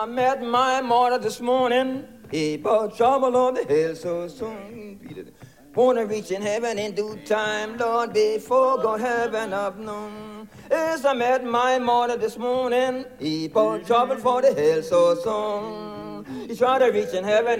I met my mother this morning. He brought trouble on the hill so soon. Wanna reach in heaven in due time, Lord, before God heaven of noon. As I met my mother this morning, he brought trouble for the hill so soon. He tried to reach in heaven